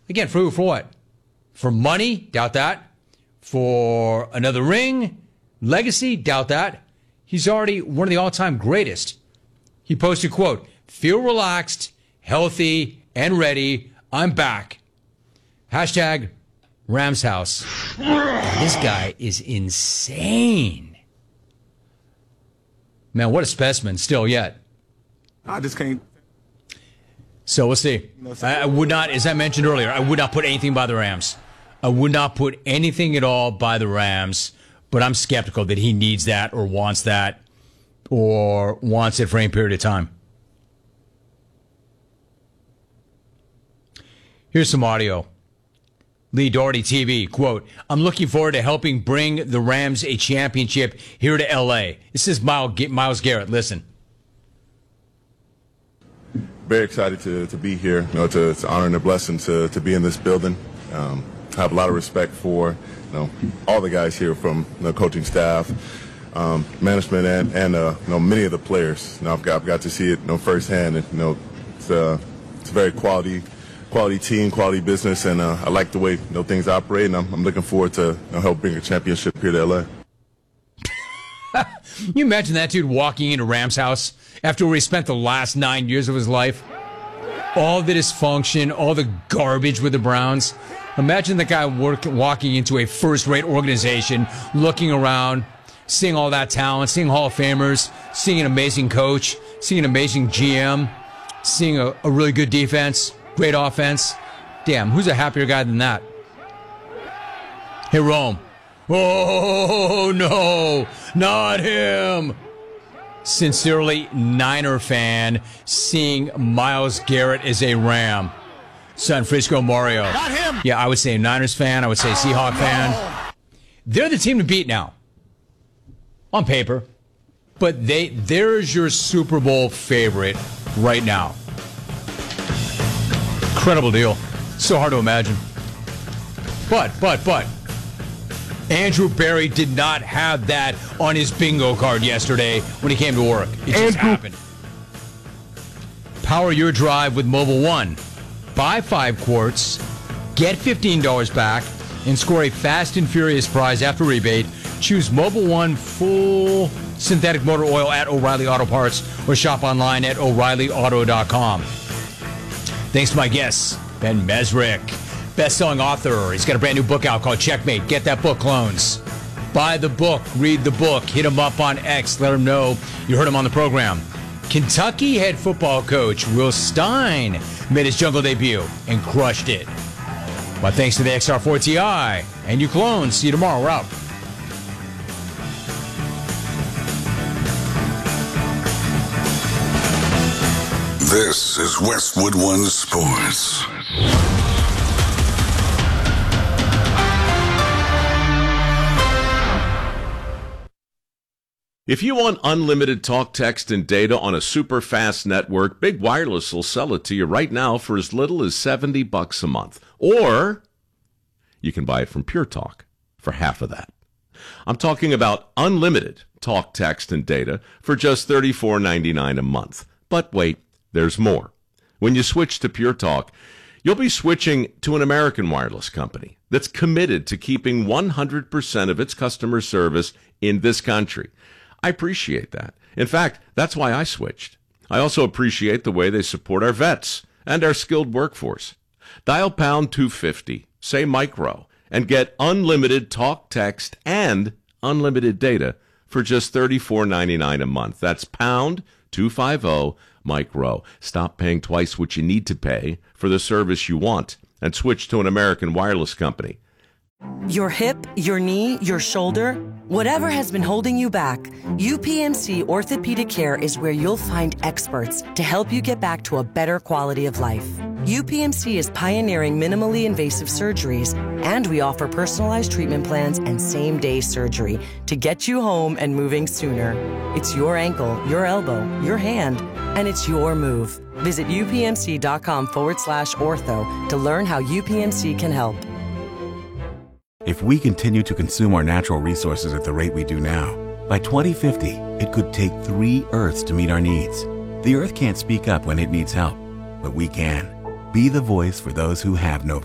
Again, for who? For what? For money? Doubt that. For another ring? Legacy? Doubt that. He's already one of the all-time greatest. He posted, quote, "Feel relaxed, healthy, and ready. I'm back." Hashtag Rams House. This guy is insane. Man, what a specimen still yet. I just can't. So we'll see. I would not, as I mentioned earlier, I would not put anything by the Rams. I would not put anything at all by the Rams, but I'm skeptical that he needs that or wants that or wants it for any period of time. Here's some audio. Lee Doherty TV, quote, "I'm looking forward to helping bring the Rams a championship here to L.A." This is Myles Garrett. Listen. Very excited to be here. You know, it's an honor and a blessing to be in this building. I have a lot of respect for all the guys here from the coaching staff, management, and many of the players. I've got to see it firsthand. And, it's a very quality team, quality business, and I like the way things operate. And I'm looking forward to help bring a championship here to LA. Can you imagine that dude walking into Rams House after where he spent the last 9 years of his life? All the dysfunction, all the garbage with the Browns. Imagine the guy walking into a first-rate organization, looking around, seeing all that talent, seeing Hall of Famers, seeing an amazing coach, seeing an amazing GM, seeing a really good defense, great offense. Damn, who's a happier guy than that? Hey, Rome. Oh, no, not him. Sincerely, Niner fan, seeing Myles Garrett as a Ram. San Francisco Mario. Not him. Yeah, I would say Niners fan. I would say Seahawk fan. They're the team to beat now. On paper. But there's your Super Bowl favorite right now. Incredible deal. So hard to imagine. But. Andrew Berry did not have that on his bingo card yesterday when he came to work. It just happened. Power your drive with Mobil 1. Buy 5 quarts, get $15 back, and score a Fast and Furious prize after rebate. Choose Mobil 1 full synthetic motor oil at O'Reilly Auto Parts or shop online at O'ReillyAuto.com. Thanks to my guests, Ben Mesrick, best-selling author. He's got a brand new book out called Checkmate. Get that book, clones. Buy the book. Read the book. Hit him up on X. Let him know you heard him on the program. Kentucky head football coach Will Stein made his jungle debut and crushed it. But thanks to the XR4 Ti and you clones. See you tomorrow. We're out. This is Westwood One Sports. If you want unlimited talk, text, and data on a super fast network, Big Wireless will sell it to you right now for as little as $70 a month. Or you can buy it from Pure Talk for half of that. I'm talking about unlimited talk, text, and data for just $34.99 a month. But wait, there's more. When you switch to Pure Talk, you'll be switching to an American wireless company that's committed to keeping 100% of its customer service in this country. I appreciate that. In fact, that's why I switched. I also appreciate the way they support our vets and our skilled workforce. Dial pound 250, say micro, and get unlimited talk, text, and unlimited data for just $34.99 a month. That's pound 250 micro. Stop paying twice what you need to pay for the service you want and switch to an American wireless company. Your hip, your knee, your shoulder, whatever has been holding you back, UPMC Orthopedic Care is where you'll find experts to help you get back to a better quality of life. UPMC is pioneering minimally invasive surgeries, and we offer personalized treatment plans and same-day surgery to get you home and moving sooner. It's your ankle, your elbow, your hand, and it's your move. Visit upmc.com/ortho to learn how UPMC can help. If we continue to consume our natural resources at the rate we do now, by 2050, it could take 3 Earths to meet our needs. The Earth can't speak up when it needs help, but we can. Be the voice for those who have no